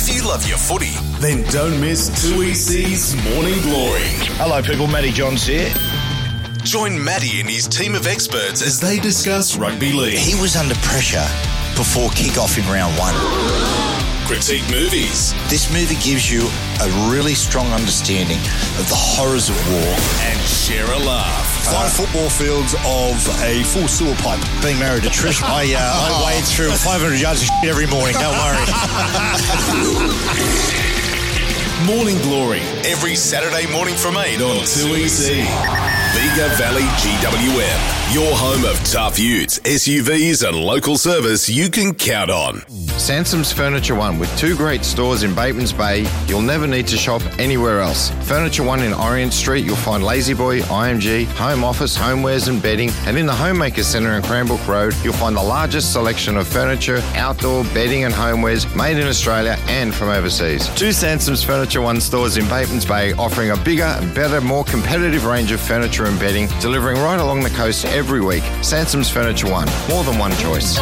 If you love your footy, then don't miss 2EC's Morning Glory. Hello people, Matty Johns here. Join Matty and his team of experts as they discuss rugby league. He was under pressure before kick-off in round one. Critique movies. This movie gives you a really strong understanding of the horrors of war. And share a laugh. 5 football fields of a full sewer pipe. Being married to Trish, I wade through 500 yards of shit every morning, don't worry. Morning Glory, every Saturday morning from 8 on 2EC. Bega Valley GWM, your home of tough utes, SUVs and local service you can count on. Sansom's Furniture One, with 2 great stores in Batemans Bay, you'll never need to shop anywhere else. Furniture One in Orient Street, you'll find La-Z-Boy, IMG, home office, homewares and bedding, and in the Homemaker Centre in Cranbrook Road, you'll find the largest selection of furniture, outdoor, bedding and homewares made in Australia and from overseas. 2 Sansom's Furniture One stores in Batemans Bay, offering a bigger, better, more competitive range of furniture and bedding, delivering right along the coast every week. Sansom's Furniture One, more than one choice.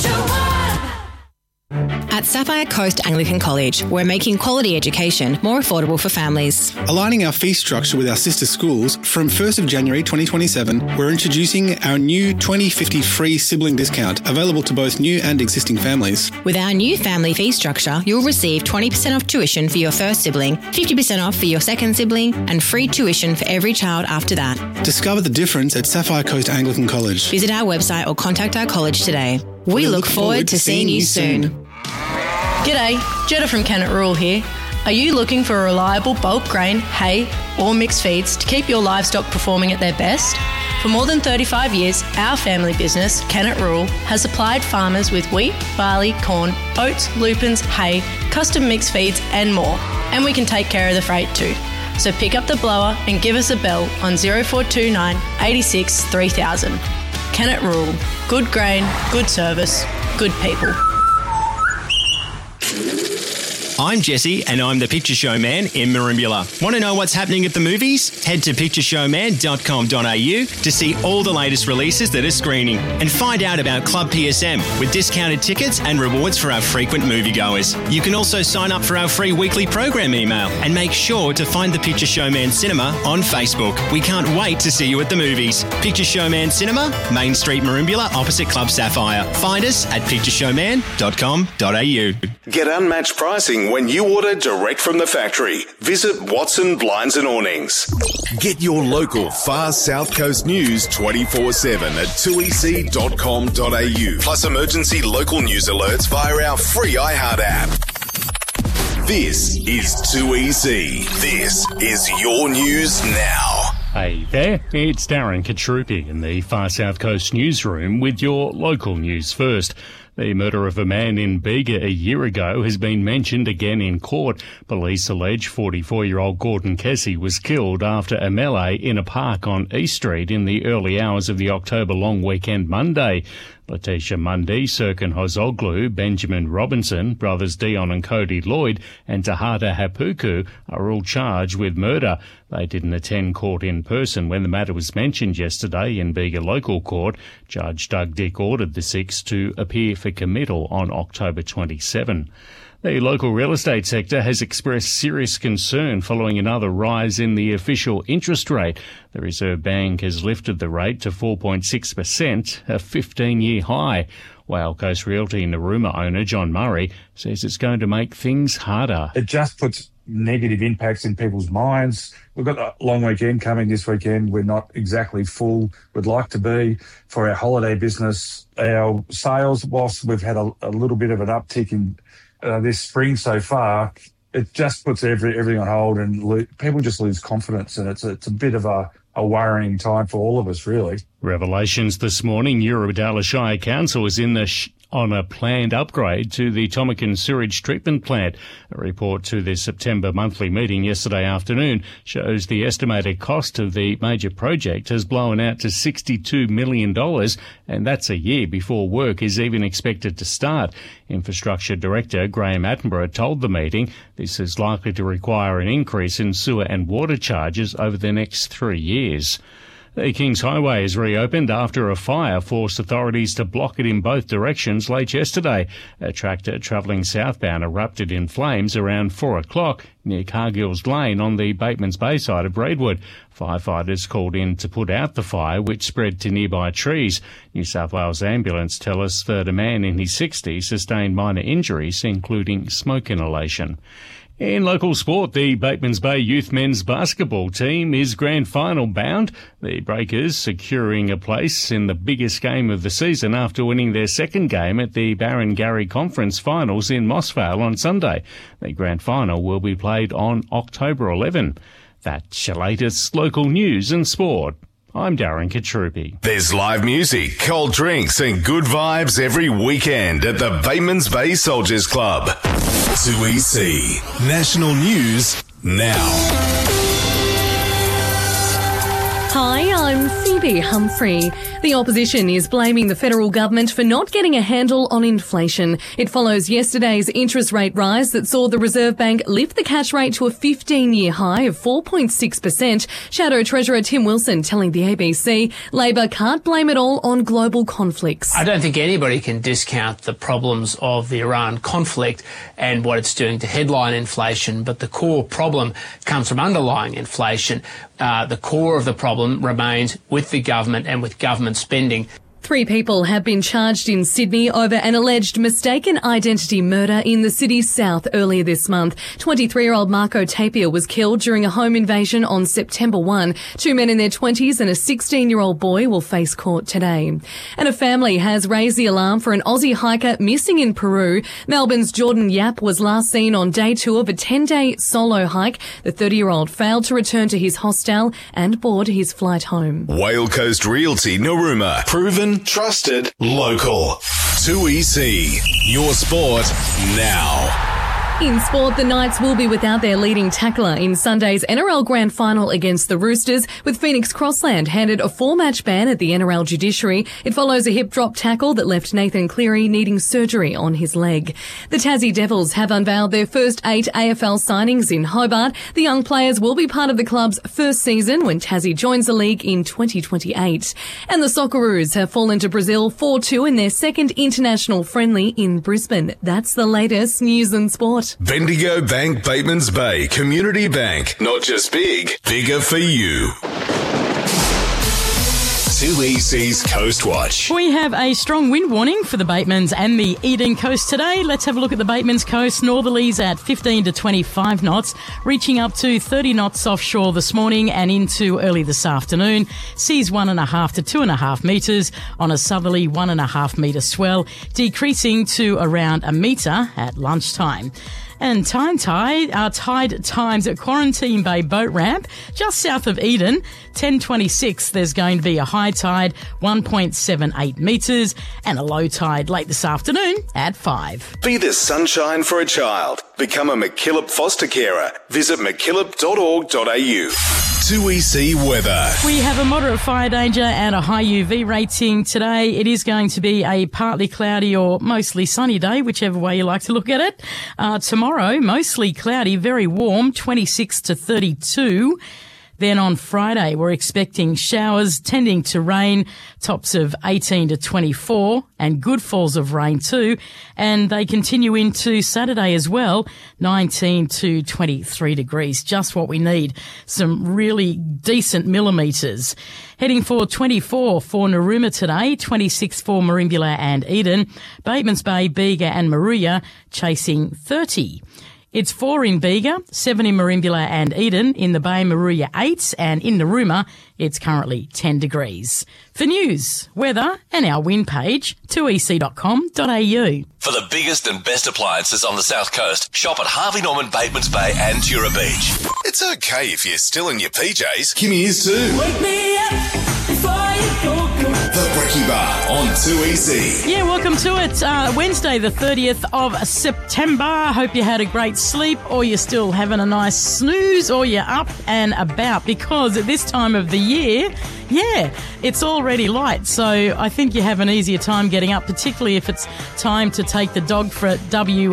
At Sapphire Coast Anglican College, we're making quality education more affordable for families. Aligning our fee structure with our sister schools, from 1st of January 2027, we're introducing our new 2050 free sibling discount, available to both new and existing families. With our new family fee structure, you'll receive 20% off tuition for your first sibling, 50% off for your second sibling, and free tuition for every child after that. Discover the difference at Sapphire Coast Anglican College. Visit our website or contact our college today. We look forward to seeing you soon. G'day, Jetta from Kennett Rural here. Are you looking for a reliable bulk grain, hay or mixed feeds to keep your livestock performing at their best? For more than 35 years, our family business, Kennett Rural, has supplied farmers with wheat, barley, corn, oats, lupins, hay, custom mixed feeds and more. And we can take care of the freight too. So pick up the blower and give us a bell on 0429 86 3000. Kennett Rural. Good grain, good service, good people. I'm Jesse and I'm the Picture Show Man in Merimbula. Want to know what's happening at the movies? Head to pictureshowman.com.au to see all the latest releases that are screening and find out about Club PSM with discounted tickets and rewards for our frequent moviegoers. You can also sign up for our free weekly program email and make sure to find the Picture Showman Cinema on Facebook. We can't wait to see you at the movies. Picture Showman Cinema, Main Street, Merimbula, opposite Club Sapphire. Find us at pictureshowman.com.au. Get unmatched pricing when you order direct from the factory. Visit Watson Blinds and Awnings. Get your local far South Coast news 24/7 at 2ec.com.au. Plus emergency local news alerts via our free iHeart app. This is 2EC. This is your news now. Hey there, it's Darren Katrupi in the Far South Coast newsroom with your local news first. The murder of a man in Bega a year ago has been mentioned again in court. Police allege 44-year-old Gordon Kessie was killed after a melee in a park on East Street in the early hours of the October long weekend Monday. Letitia Mundy, Serkan Hozoglu, Benjamin Robinson, brothers Dion and Cody Lloyd, and Tahata Hapuku are all charged with murder. They didn't attend court in person when the matter was mentioned yesterday in Bega Local Court. Judge Doug Dick ordered the 6 to appear for committal on October 27. The local real estate sector has expressed serious concern following another rise in the official interest rate. The Reserve Bank has lifted the rate to 4.6%, a 15-year high. Wild Coast Realty Narooma owner John Murray says it's going to make things harder. It just puts negative impacts in people's minds. We've got a long weekend coming this weekend. We're not exactly full. We'd like to be for our holiday business. Our sales, whilst we've had a little bit of an uptick in this spring so far, it just puts everything on hold and people just lose confidence, and it's a bit of a worrying time for all of us, really. Revelations this morning, Eurobodalla Shire Council is on a planned upgrade to the Tomakin sewage treatment plant. A report to the September monthly meeting yesterday afternoon shows the estimated cost of the major project has blown out to $62 million, and that's a year before work is even expected to start. Infrastructure Director Graham Attenborough told the meeting this is likely to require an increase in sewer and water charges over the next 3 years. The Kings Highway is reopened after a fire forced authorities to block it in both directions late yesterday. A tractor travelling southbound erupted in flames around 4 o'clock near Cargill's Lane on the Batemans Bay side of Braidwood. Firefighters called in to put out the fire, which spread to nearby trees. New South Wales Ambulance tell us that a man in his 60s sustained minor injuries, including smoke inhalation. In local sport, the Batemans Bay Youth Men's Basketball team is grand final bound. The Breakers securing a place in the biggest game of the season after winning their second game at the Barrengarry Conference Finals in Mossvale on Sunday. The grand final will be played on October 11. That's your latest local news and sport. I'm Darren Katrupi. There's live music, cold drinks and good vibes every weekend at the Batemans Bay Soldiers Club. 2EC National News now. Hi, I'm Phoebe Humphrey. The opposition is blaming the federal government for not getting a handle on inflation. It follows yesterday's interest rate rise that saw the Reserve Bank lift the cash rate to a 15-year high of 4.6%. Shadow Treasurer Tim Wilson telling the ABC Labor can't blame it all on global conflicts. I don't think anybody can discount the problems of the Iran conflict and what it's doing to headline inflation, but the core problem comes from underlying inflation. The core of the problem remains with the government and with government spending. 3 people have been charged in Sydney over an alleged mistaken identity murder in the city's south earlier this month. 23-year-old Marco Tapia was killed during a home invasion on September 1. 2 men in their 20s and a 16-year-old boy will face court today. And a family has raised the alarm for an Aussie hiker missing in Peru. Melbourne's Jordan Yap was last seen on day 2 of a 10-day solo hike. The 30-year-old failed to return to his hostel and board his flight home. Whale Coast Realty Narooma. Proven, trusted, local. 2EC. Your sport now. In sport, the Knights will be without their leading tackler in Sunday's NRL Grand Final against the Roosters, with Phoenix Crossland handed a 4-match ban at the NRL judiciary. It follows a hip drop tackle that left Nathan Cleary needing surgery on his leg. The Tassie Devils have unveiled their first 8 AFL signings in Hobart. The young players will be part of the club's first season when Tassie joins the league in 2028. And the Socceroos have fallen to Brazil 4-2 in their second international friendly in Brisbane. That's the latest news and sport. Bendigo Bank Batemans Bay Community Bank. Not just big, bigger for you. 2EC's Coast Watch. We have a strong wind warning for the Batemans and the Eden Coast today. Let's have a look at the Batemans Coast. Northerlies at 15 to 25 knots, reaching up to 30 knots offshore this morning and into early this afternoon. Seas 1.5 to 2.5 metres on a southerly 1.5 metre swell, decreasing to around a metre at lunchtime. And tide times at Quarantine Bay Boat Ramp, just south of Eden, 10:26. There's going to be a high tide, 1.78 metres, and a low tide late this afternoon at 5. Be the sunshine for a child. Become a MacKillop foster carer. Visit mackillop.org.au. 2EC weather. We have a moderate fire danger and a high UV rating today. It is going to be a partly cloudy or mostly sunny day, whichever way you like to look at it. Tomorrow, mostly cloudy, very warm, 26 to 32. Then on Friday, we're expecting showers tending to rain, tops of 18 to 24, and good falls of rain too. And they continue into Saturday as well, 19 to 23 degrees, just what we need. Some really decent millimetres. Heading for 24 for Narooma today, 26 for Merimbula and Eden, Batemans Bay, Bega and Moruya chasing 30. It's 4 in Bega, 7 in Merimbula and Eden, in the Bay Moruya 8, and in Narooma it's currently 10 degrees. For news, weather and our wind page, 2ec.com.au. For the biggest and best appliances on the South Coast, shop at Harvey Norman, Batemans Bay and Tura Beach. It's okay if you're still in your PJs. Kimmy is too. Wake me up before you go. The Brekkie Bar on 2EC. Yeah, welcome to it. Wednesday, the 30th of September. Hope you had a great sleep, or you're still having a nice snooze, or you're up and about, because at this time of the year, it's already light. So I think you have an easier time getting up, particularly if it's time to take the dog for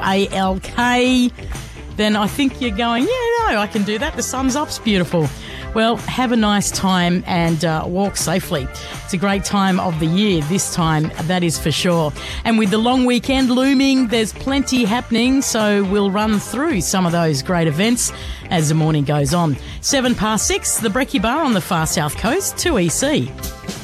WALK. Then I think you're going, I can do that. The sun's up's beautiful. Well, have a nice time and walk safely. It's a great time of the year this time, that is for sure. And with the long weekend looming, there's plenty happening, so we'll run through some of those great events as the morning goes on. 6:07, the Brekkie Bar on the far south coast, 2EC.